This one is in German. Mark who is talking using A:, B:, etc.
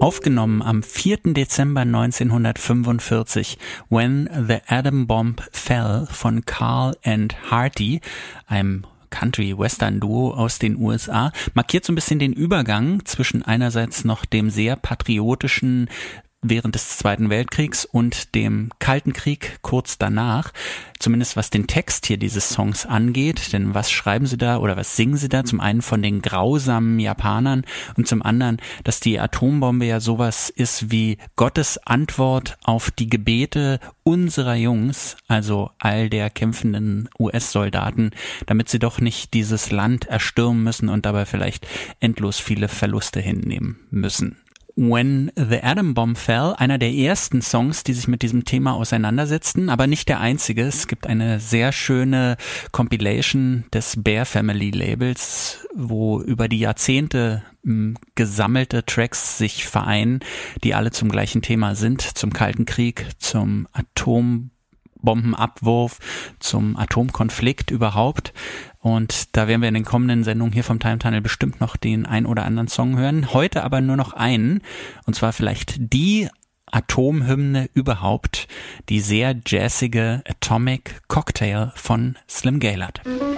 A: Aufgenommen am 4. Dezember 1945, When the Atom Bomb Fell von Carl and Hearty, einem Country-Western-Duo aus den USA, markiert so ein bisschen den Übergang zwischen einerseits noch dem sehr patriotischen während des Zweiten Weltkriegs und dem Kalten Krieg kurz danach, zumindest was den Text hier dieses Songs angeht, denn was schreiben sie da oder was singen sie da? Zum einen von den grausamen Japanern und zum anderen, dass die Atombombe ja sowas ist wie Gottes Antwort auf die Gebete unserer Jungs, also all der kämpfenden US-Soldaten, damit sie doch nicht dieses Land erstürmen müssen und dabei vielleicht endlos viele Verluste hinnehmen müssen. When the Atom Bomb Fell, einer der ersten Songs, die sich mit diesem Thema auseinandersetzten, aber nicht der einzige. Es gibt eine sehr schöne Compilation des Bear Family Labels, wo über die Jahrzehnte gesammelte Tracks sich vereinen, die alle zum gleichen Thema sind, zum Kalten Krieg, zum Atombombenabwurf, zum Atomkonflikt überhaupt. Und da werden wir in den kommenden Sendungen hier vom Time Tunnel bestimmt noch den ein oder anderen Song hören. Heute aber nur noch einen, und zwar vielleicht die Atomhymne überhaupt, die sehr jazzige Atomic Cocktail von Slim Gaillard.